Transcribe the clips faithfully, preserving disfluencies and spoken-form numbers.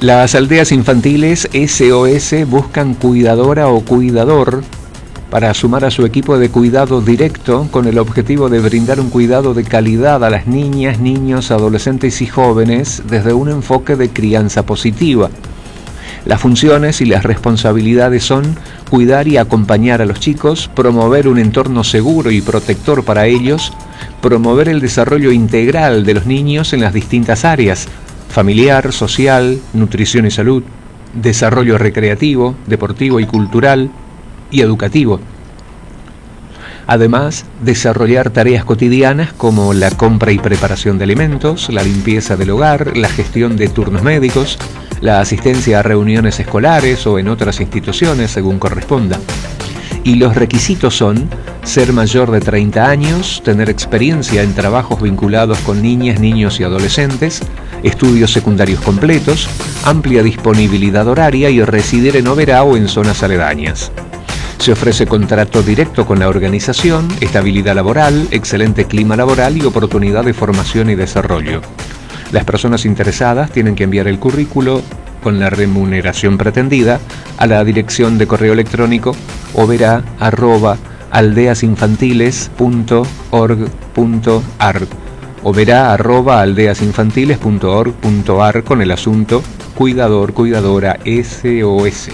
Las aldeas infantiles S O S buscan cuidadora o cuidador para sumar a su equipo de cuidado directo con el objetivo de brindar un cuidado de calidad a las niñas, niños, adolescentes y jóvenes desde un enfoque de crianza positiva. Las funciones y las responsabilidades son cuidar y acompañar a los chicos, promover un entorno seguro y protector para ellos, promover el desarrollo integral de los niños en las distintas áreas: familiar, social, nutrición y salud, desarrollo recreativo, deportivo y cultural y educativo. Además, desarrollar tareas cotidianas como la compra y preparación de alimentos, la limpieza del hogar, la gestión de turnos médicos, la asistencia a reuniones escolares o en otras instituciones según corresponda. Y los requisitos son ser mayor de treinta años, tener experiencia en trabajos vinculados con niñas, niños y adolescentes, estudios secundarios completos, amplia disponibilidad horaria y residir en Oberá o en zonas aledañas. Se ofrece contrato directo con la organización, estabilidad laboral, excelente clima laboral y oportunidad de formación y desarrollo. Las personas interesadas tienen que enviar el currículo con la remuneración pretendida a la dirección de correo electrónico oberá arroba aldeasinfantiles punto org punto ar oberá arroba aldeasinfantiles punto org punto ar con el asunto cuidador, cuidadora S O S.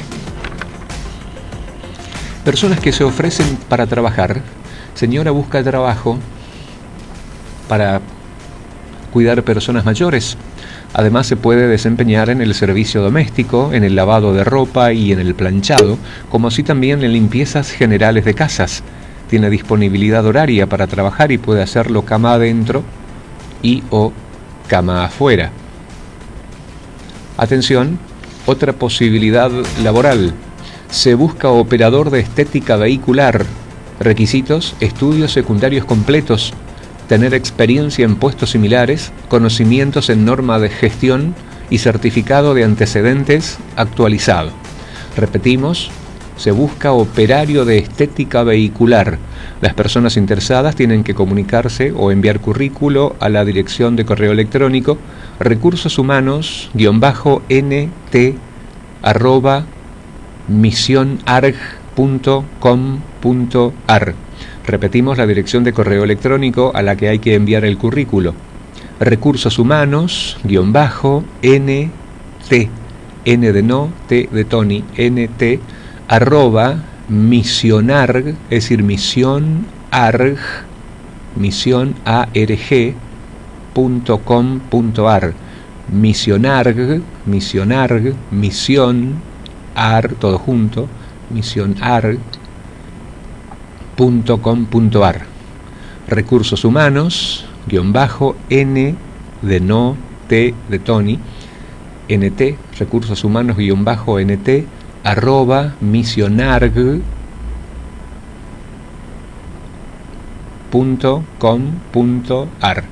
Personas que se ofrecen para trabajar. Señora busca trabajo para cuidar personas mayores. Además se puede desempeñar en el servicio doméstico, en el lavado de ropa y en el planchado, como así también en limpiezas generales de casas. Tiene disponibilidad horaria para trabajar y puede hacerlo cama adentro y o cama afuera. Atención, otra posibilidad laboral. Se busca operador de estética vehicular. Requisitos: estudios secundarios completos, tener experiencia en puestos similares, conocimientos en norma de gestión y certificado de antecedentes actualizado. Repetimos, se busca operario de estética vehicular. Las personas interesadas tienen que comunicarse o enviar currículo a la dirección de correo electrónico recursos humanos nt arroba misionarg punto com punto ar. Repetimos la dirección de correo electrónico a la que hay que enviar el currículo: recursos humanos nt n de no, t de Tony, nt arroba misionarg, es decir, misión arg, misión arg punto com punto ar. Misionarg, misionarg, misión ar, todo junto, misionarg punto com punto ar. Recursos humanos guión bajo n de no, t de Tony, nt, recursos humanos guión bajo nt arroba misionarg punto com punto ar.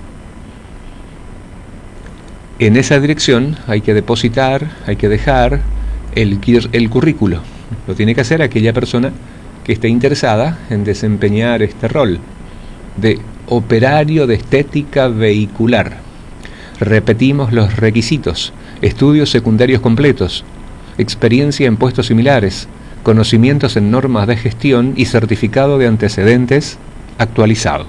En esa dirección hay que depositar, hay que dejar el, el currículo. Lo tiene que hacer aquella persona que esté interesada en desempeñar este rol de operario de estética vehicular. Repetimos los requisitos: estudios secundarios completos, experiencia en puestos similares, conocimientos en normas de gestión y certificado de antecedentes actualizado.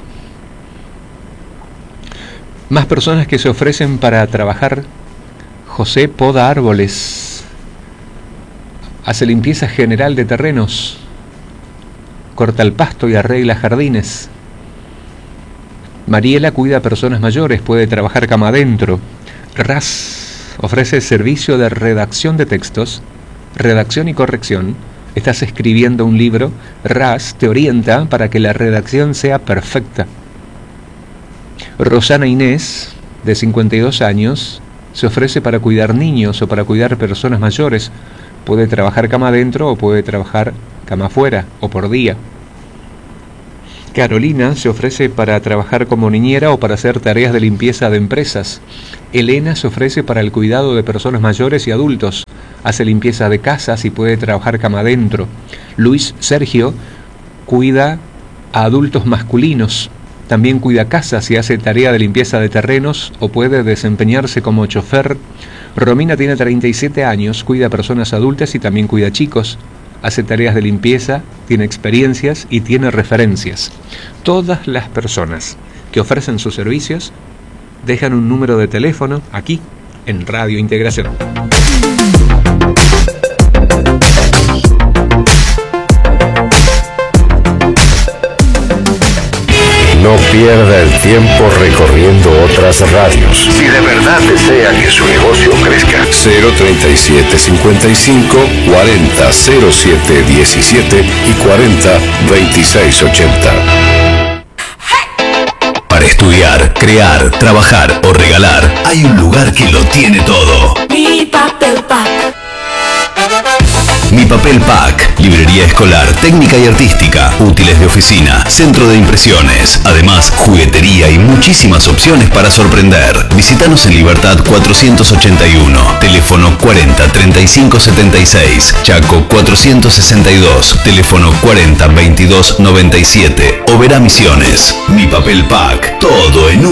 Más personas que se ofrecen para trabajar. José poda árboles, hace limpieza general de terrenos, corta el pasto y arregla jardines. Mariela cuida a personas mayores, puede trabajar cama adentro. Ras ofrece servicio de redacción de textos, redacción y corrección. Estás escribiendo un libro, Ras te orienta para que la redacción sea perfecta. Rosana Inés, de cincuenta y dos años, se ofrece para cuidar niños o para cuidar personas mayores. Puede trabajar cama adentro o puede trabajar cama afuera o por día. Carolina se ofrece para trabajar como niñera o para hacer tareas de limpieza de empresas. Elena se ofrece para el cuidado de personas mayores y adultos. Hace limpieza de casas y puede trabajar cama adentro. Luis Sergio cuida a adultos masculinos. También cuida casas y hace tarea de limpieza de terrenos o puede desempeñarse como chofer. Romina tiene treinta y siete años, cuida personas adultas y también cuida chicos. Hace tareas de limpieza, tiene experiencias y tiene referencias. Todas las personas que ofrecen sus servicios dejan un número de teléfono aquí en Radio Integración. No pierda el tiempo recorriendo otras radios. Si de verdad desea que su negocio crezca. cero treinta y siete cincuenta y cinco cuarenta cero siete diecisiete y cuarenta veintiséis ochenta. Para estudiar, crear, trabajar o regalar, hay un lugar que lo tiene todo. Mi Papel Pack. Mi Papel Pack, librería escolar, técnica y artística, útiles de oficina, centro de impresiones, además juguetería y muchísimas opciones para sorprender. Visítanos en Libertad cuatrocientos ochenta y uno, teléfono cuarenta treinta y cinco setenta y seis, Chaco cuatrocientos sesenta y dos, teléfono cuarenta veintidós noventa y siete, Oberá Misiones. Mi Papel Pack, todo en